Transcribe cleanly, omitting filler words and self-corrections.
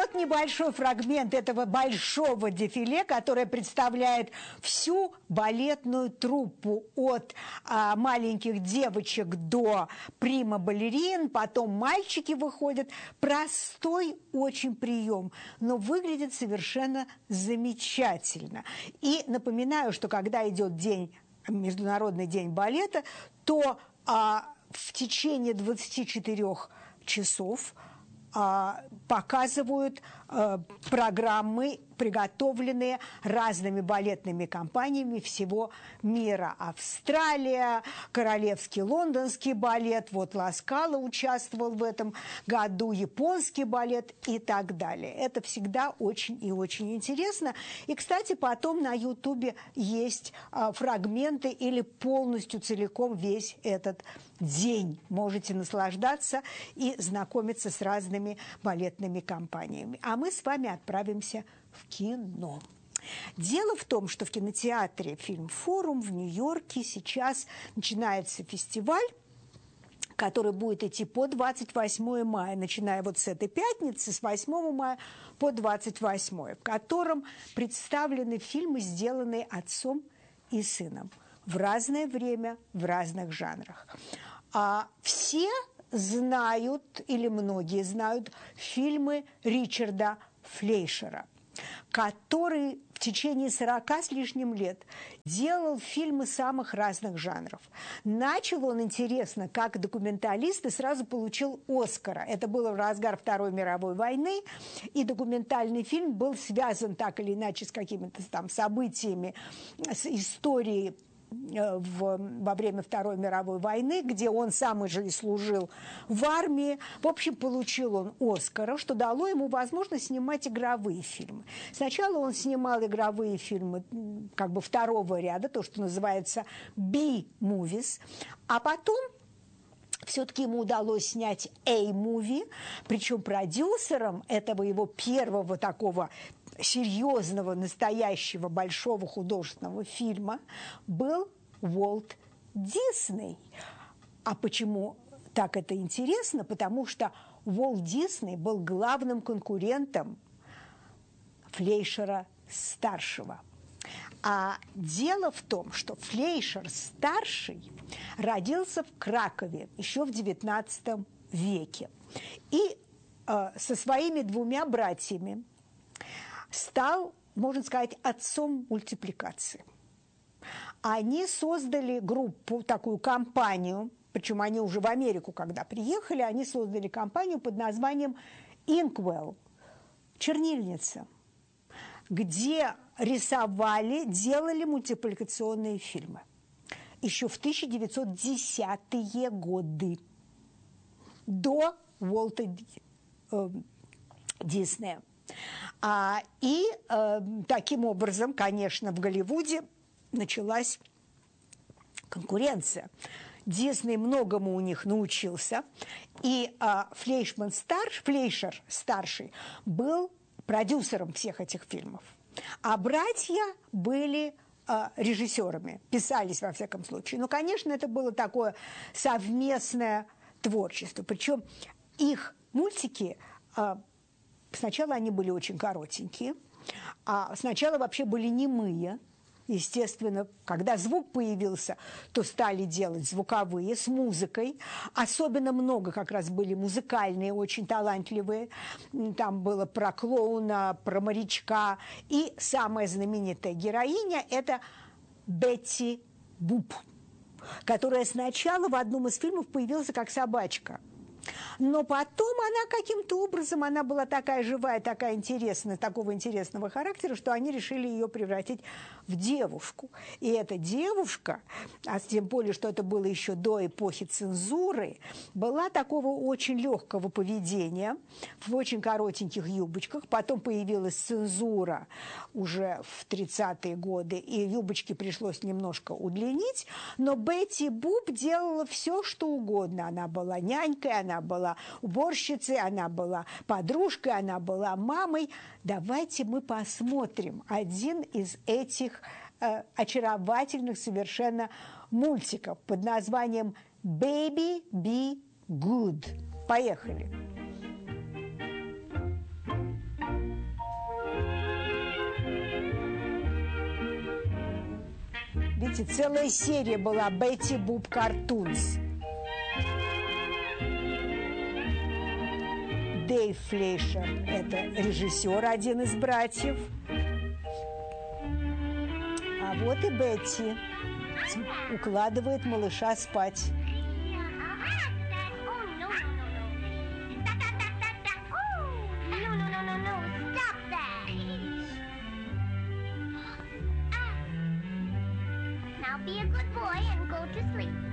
Вот небольшой фрагмент этого большого дефиле, которое представляет всю балетную труппу от маленьких девочек до прима-балерин, потом мальчики выходят. Простой очень прием, но выглядит совершенно замечательно. И напоминаю, что когда идет Международный день балета, то в течение 24 часов показывают программы, приготовленные разными балетными компаниями всего мира. Австралия, Королевский лондонский балет, вот Ла Скала участвовал в этом году, японский балет и так далее. Это всегда очень и очень интересно. И, кстати, потом на Ютубе есть фрагменты или полностью целиком весь этот день. Можете наслаждаться и знакомиться с разными балетными компаниями. А мы с вами отправимся в кино. Дело в том, что в кинотеатре «Фильм-форум» в Нью-Йорке сейчас начинается фестиваль, который будет идти по 28 мая, начиная вот с этой пятницы, с 8 мая по 28, в котором представлены фильмы, сделанные отцом и сыном в разное время, в разных жанрах. Все знают, или многие знают, фильмы Ричарда Флейшера, который в течение 40 с лишним лет делал фильмы самых разных жанров. Начал он интересно как документалист и сразу получил «Оскара». Это было в разгар Второй мировой войны, и документальный фильм был связан так или иначе с какими-то там событиями, с историей во время Второй мировой войны, где он сам же и служил в армии. В общем, получил он «Оскара», что дало ему возможность снимать игровые фильмы. Сначала он снимал игровые фильмы как бы второго ряда, то, что называется B-movies, а потом все-таки ему удалось снять A-movie, причем продюсером этого его первого такого серьезного, настоящего, большого художественного фильма был Уолт Дисней. А почему так это интересно? Потому что Уолт Дисней был главным конкурентом Флейшера-старшего. А дело в том, что Флейшер-старший родился в Кракове еще в XIX веке. И со своими двумя братьями стал, можно сказать, отцом мультипликации. Они создали группу, такую компанию, причем они уже в Америку, когда приехали, они создали компанию под названием Inkwell, чернильница, где рисовали, делали мультипликационные фильмы. Еще в 1910-е годы, до Уолта Диснея. Таким образом, конечно, в Голливуде началась конкуренция. Дисней многому у них научился, и Флейшер-старший был продюсером всех этих фильмов, а братья были режиссерами, писались во всяком случае. Но, конечно, это было такое совместное творчество. Причем их мультики, сначала они были очень коротенькие, а сначала вообще были немые. Естественно, когда звук появился, то стали делать звуковые с музыкой. Особенно много как раз были музыкальные, очень талантливые. Там было про клоуна, про морячка. И самая знаменитая героиня – это Бетти Буп, которая сначала в одном из фильмов появилась как собачка. Но потом она каким-то образом, она была такая живая, такая интересная, такого интересного характера, что они решили ее превратить в девушку. И эта девушка, а тем более, что это было еще до эпохи цензуры, была такого очень легкого поведения, в очень коротеньких юбочках. Потом появилась цензура уже в 30-е годы, и юбочки пришлось немножко удлинить. Но Бетти Буп делала все, что угодно. Она была нянькой, она была уборщицей, она была подружкой, она была мамой. Давайте мы посмотрим один из этих очаровательных совершенно мультиков под названием «Baby Be Good». Поехали! Помните, целая серия была «Бетти Буб Картунс». Дэйв Флейшер – это режиссер, один из братьев. А вот и Бетти укладывает малыша спать. Now be a good boy and go to sleep.